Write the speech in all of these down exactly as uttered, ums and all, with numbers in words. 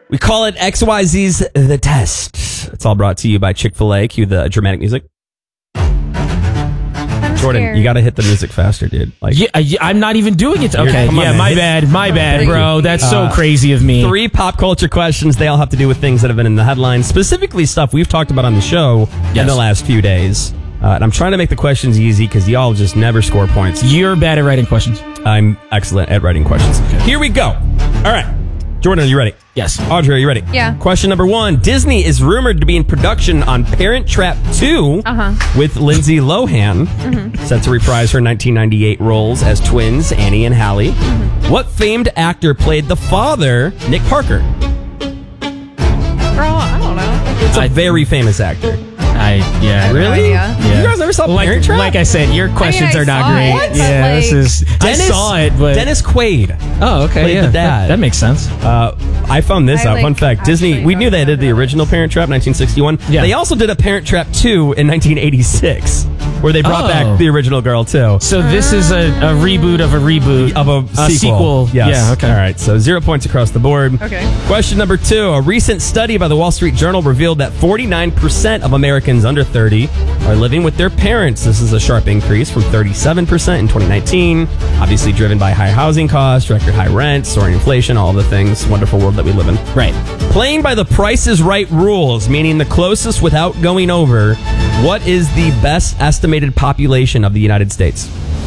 We call it X Y Z's The Test. It's all brought to you by Chick-fil-A. Cue the dramatic music. Jordan, scared. you got to hit the music faster, dude. Like, Yeah, I- I'm not even doing it. Okay, Come on, yeah, man. my Hit- bad, my bad, bro. That's so Uh, crazy of me. Three pop culture questions. They all have to do with things that have been in the headlines, specifically stuff we've talked about on the show in Yes. the last few days. Uh, and I'm trying to make the questions easy because y'all just never score points. You're bad at writing questions. I'm excellent at writing questions. Here we go. All right. Jordan, are you ready? Yes. Audrey, are you ready? Yeah. Question number one. Disney is rumored to be in production on Parent Trap two Uh-huh. with Lindsay Lohan, set to reprise her nineteen ninety-eight roles as twins, Annie and Hallie. What famed actor played the father, Nick Parker? Girl, I don't know. It's a I- very famous actor. I yeah. have no Really? idea. You guys ever saw like, Parent Trap? Like I said, your questions I are not saw great. it, but, Yeah, like- this is. Dennis, I saw it, but Dennis Quaid. oh, okay, played yeah, the dad. That, that makes sense. Uh, I found this I, out. like, Fun fact: Disney. actually We don't knew they did remember the that. original Parent Trap, nineteen sixty-one. Yeah. They also did a Parent Trap two in nineteen eighty-six, where they brought Oh. back the original girl too. So this is a, a reboot of a reboot Of a sequel. sequel. Yes. Yeah. Okay. All right. So zero points across the board. Okay. Question number two. A recent study by the Wall Street Journal revealed that forty-nine percent of Americans under thirty are living with their parents. This is a sharp increase from thirty-seven percent in twenty nineteen. Obviously driven by high housing costs, record high rent, soaring inflation, all the things. Wonderful world that we live in. Right. Playing by the Price is Right rules, meaning the closest without going over, what is the best estimated population of the United States?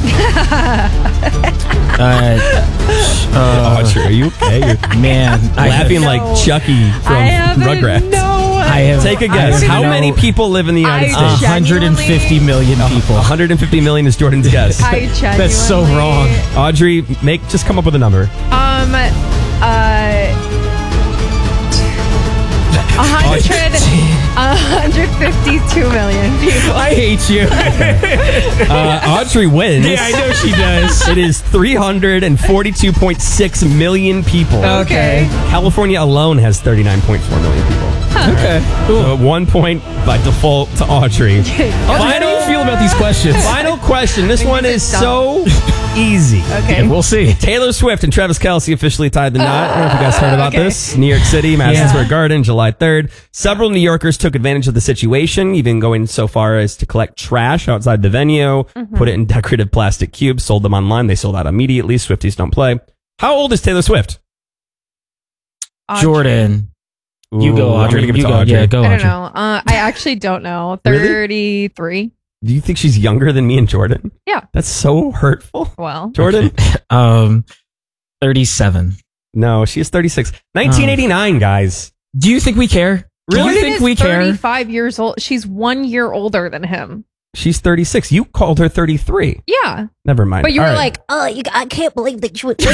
Uh, oh, sure. Are you okay? You're man, I laughing have, like Chucky from I haven't Rugrats. no I have Take a I guess. have How no- many people live in the United I States? one hundred fifty million people. one hundred fifty million is Jordan's guess. I genuinely. That's so wrong. Audrey, make just come up with a number. Um, uh, a hundred, a hundred fifty-two million people. I hate you. Uh, Audrey wins. Yeah, I know she does. It is three hundred forty-two point six million people. Okay. California alone has thirty-nine point four million people. Okay. So one point by default to Audrey. Audrey, how do you feel about these questions? Final question. This one is so easy. Okay. Yeah, we'll see. Taylor Swift and Travis Kelce officially tied the knot. I don't know if you guys heard about okay. this. New York City, Madison Yeah. Square Garden, July third. Several New Yorkers took advantage of the situation, even going so far as to collect trash outside the venue, put it in decorative plastic cubes, sold them online. They sold out immediately. Swifties don't play. How old is Taylor Swift? Audrey. Jordan, you Ooh, go, I'm Audrey. gonna give it You to go. Audrey. Yeah, go, I don't Audrey. know. Uh, I actually don't know. Really? thirty-three. Do you think she's younger than me and Jordan? Yeah. That's so hurtful. Well, Jordan? Um, thirty-seven. No, she is thirty-six. nineteen eighty-nine, guys. Do you think we care? Do you Jordan think is we care? thirty-five years old. She's one year older than him. She's thirty-six. You called her thirty-three. Yeah. Never mind. But you All were right. like, oh, you, I can't believe that you would.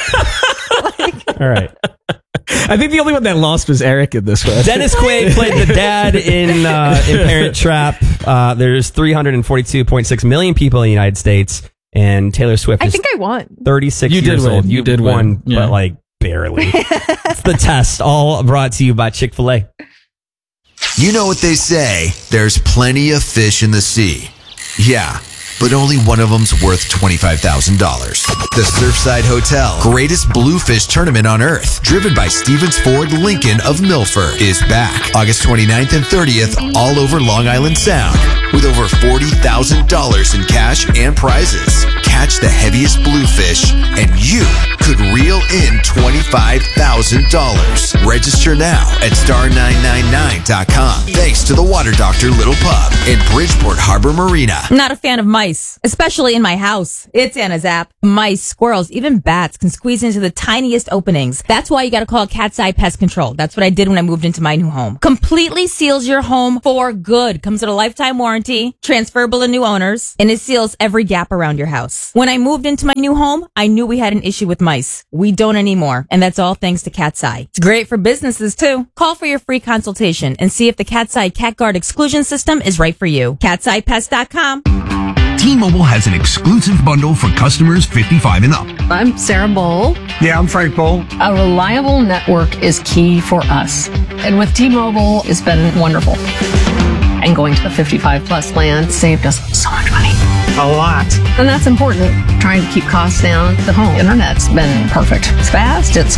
like, All right. I think the only one that lost was Eric in this one. Dennis Quaid played the dad in uh, in Parent Trap. Uh, there's three hundred forty-two point six million people in the United States, and Taylor Swift I is think I won. thirty-six You did years win. old. You did won, win. Yeah. but like barely. It's the test. All brought to you by Chick-fil-A. You know what they say, there's plenty of fish in the sea. Yeah, but only one of them's worth twenty-five thousand dollars. The Surfside Hotel, greatest bluefish tournament on earth, driven by Stevens Ford Lincoln of Milford, is back August twenty-ninth and thirtieth all over Long Island Sound with over forty thousand dollars in cash and prizes. Catch the heaviest bluefish and you could reel in twenty-five thousand dollars. Register now at star nine nine nine dot com. Thanks to the Water Doctor Little Pub and Bridgeport Harbor Marina. I'm not a fan of mice, especially in my house. It's Anna's app. Mice, squirrels, even bats can squeeze into the tiniest openings. That's why you gotta call Cat's Eye Pest Control. That's what I did when I moved into my new home. Completely seals your home for good. Comes with a lifetime warranty, transferable to new owners, and it seals every gap around your house. When I moved into my new home, I knew we had an issue with mice. We don't anymore, and that's all thanks to Cat's Eye. It's great for businesses too. Call for your free consultation and see if the Cat's Eye CatGuard exclusion system is right for you. cats eye pest dot com. T-Mobile has an exclusive bundle for customers fifty-five and up. I'm Sarah Bowl. Yeah, I'm Frank Bowl. A reliable network is key for us. And with T-Mobile, it's been wonderful. And going to the fifty-five plus plan saved us so much money. A lot. And that's important. Trying to keep costs down. The home internet's been perfect. It's fast, it's